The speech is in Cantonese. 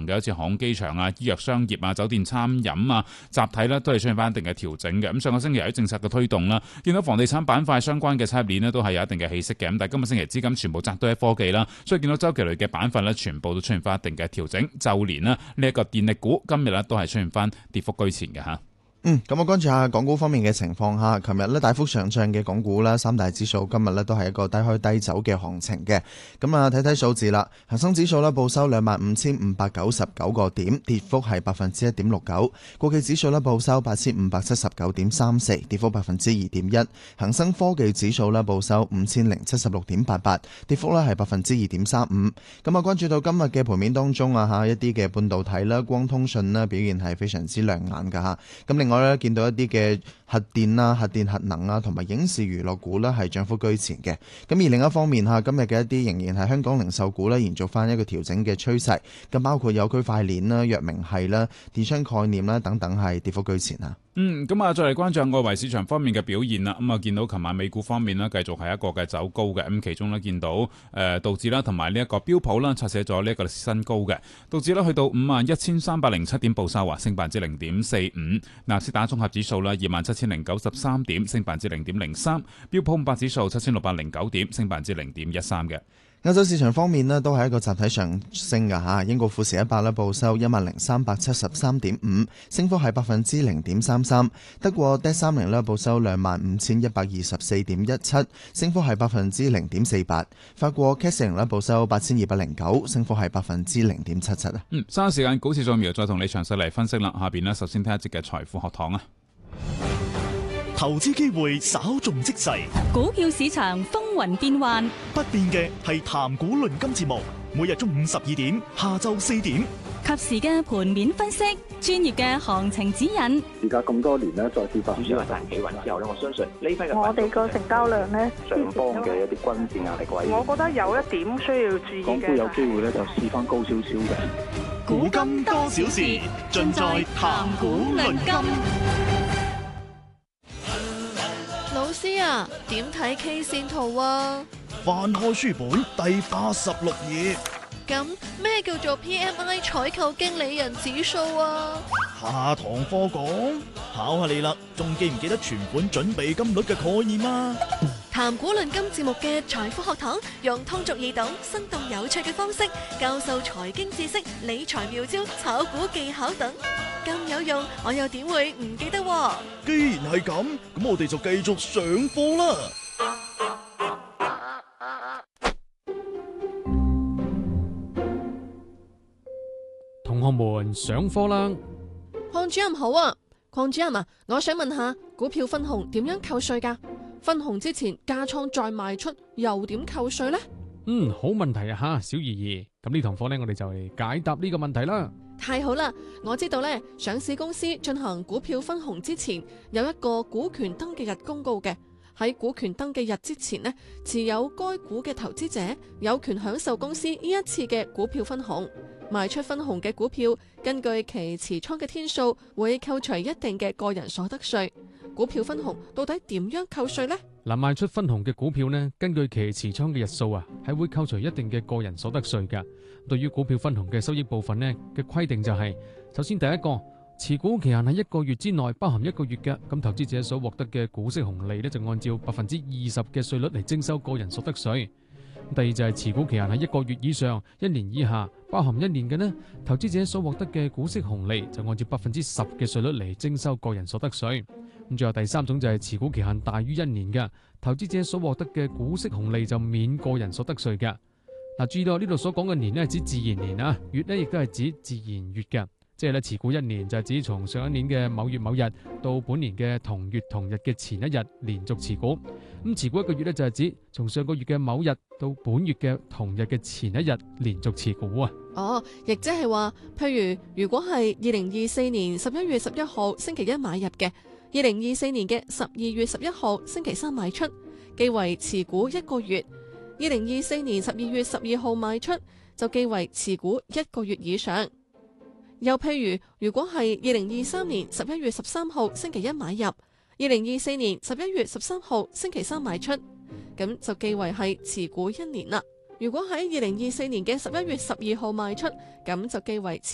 嘅，好似航空機場啊、醫藥商業啊、酒店餐飲啊、集體咧都係出現翻一定嘅調整嘅。咁上個星期由於政策嘅推動啦，見到房地產板塊相關嘅產業鏈咧都係有一定嘅起色嘅。咁但係今個星期資金全部擲都喺科技啦，所以見到周期類嘅板塊咧全部都出現翻一定嘅調整。就連呢一個電力股今日咧都係出現翻跌幅居前嘅嚇。 咁我關注下港股方面嘅情況嚇。琴日咧大幅上漲嘅港股啦，三大指數今日咧都係一個低開低走嘅行情嘅。咁啊睇睇數字啦，恒生指數咧報收25,599個點，跌幅係1.69%。國企指數咧報收8,579.34，跌幅2.1%。恒生科技指數咧報收5,076.88，跌幅咧係2.35%。咁啊關注到今日嘅盤面當中啊嚇，一啲嘅半導體啦、光通訊啦表現係非常之亮眼㗎嚇。咁另外咧，見到一啲嘅核電啦、核電核能啊，同埋影視娛樂股咧係漲幅居前嘅。咁而另一方面嚇，今日嘅一啲仍然係香港零售股咧，延續翻一個調整嘅趨勢。咁包括有區塊鏈啦、藥明系啦、電商概念啦等等係跌幅居前啊。 咁啊，再嚟關注外圍市場方面嘅表現啦。咁啊，見到琴晚美股方面呢，繼續係一個嘅走高嘅。咁其中呢，見到道指啦，同埋呢一個標普啦，刷寫咗呢一個新高嘅。道指呢去到51,307點報收啊，升0.45%。納斯達綜合指數啦，27,093點，升0.03%。標普500指數7,609點，升0.13%嘅。 歐洲市場方面呢，都係一個集體上升嘅嚇。英國富時100咧報收10,373.5，升幅係0.33%。德國 DAX30咧報收25,124.17，升幅係0.48%。法國 CAC 40咧報收8,209，升幅係0.77%啊。 稍後時間股市掃描，再同你詳細嚟分析啦。下邊呢，首先聽一節嘅財富學堂啊。 投資機會稍縱即逝， 股票市場風雲變幻， 不變嘅係談股論金節目，每日中午12點，下晝4點， 及時嘅盤面分析，專業嘅行情指引。 而家咁多年咧，再跌翻， 主要係大企穩之後咧，我相信呢批嘅我哋個成交量咧， 上方嘅一啲均線壓力位， 我覺得有一點需要注意嘅。 港股有機會咧就試翻高少少嘅。 古今多少事，盡在談股論金。 老師啊，點睇 K 線圖啊？ 翻開書本第86頁。 咁咩叫做 PMI 採購經理人指數啊？ 下堂課講，考下你啦，仲記唔記得存款準備金率嘅概念啊？ 談股論金節目嘅財富學堂，用通俗易懂、生動有趣嘅方式教授財經知識、理財妙招、炒股技巧等，咁有用，我又點會唔記得喎？ 既然係咁，咁我哋就繼續上課啦。 同學們上課啦！ 鄺主任好啊，鄺主任啊，我想問下股票分紅點樣扣稅㗎？分紅之前加倉再賣出又點扣稅呢？ 好問題啊吓，小怡怡。咁呢堂課呢，我哋就嚟解答呢個問題啦。 太好啦，我知道呢，上市公司進行股票分紅之前有一個股權登記日公告嘅。喺股權登記日之前呢，持有該股嘅投資者有權享受公司呢一次嘅股票分紅。賣出分紅嘅股票，根據其持倉嘅天數，會扣除一定嘅個人所得稅。股票分紅到底點樣扣稅呢？ 賣出分紅嘅股票呢，根據其持倉嘅日數啊，係會扣除一定嘅個人所得稅㗎。對於股票分紅嘅收益部分呢嘅規定就係，首先第一個，持股期限喺1個月之內，包含1個月嘅，咁投資者所獲得嘅股息紅利呢，就按照20%嘅稅率嚟徵收個人所得稅。第二就係持股期限喺1個月以上、1年以下，包含1年嘅呢，投資者所獲得嘅股息紅利就按照10%嘅稅率嚟徵收個人所得稅。咁最後第三種就係持股期限大於1年嘅，投資者所獲得嘅股息紅利就免個人所得稅嘅。注意到呢度所講嘅年呢係指自然年啊，月呢亦都係指自然月嘅。即係咧，持股1年就係指從上一年嘅某月某日到本年嘅同月同日嘅前一日連續持股。咁持股1個月咧就係指從上個月嘅某日到本月嘅同日嘅前一日連續持股啊。 亦即係話，譬如果係2024年11月11號星期一買入嘅，2024年嘅12月11號星期三賣出，記為持股1個月；2024年12月12號賣出，就記為持股1個月以上。又譬如，如果係2023年11月13號星期一買入，2024年11月13號星期三賣出，咁就記為係持股1年啦。如果喺2024年嘅11月12號賣出，咁就記為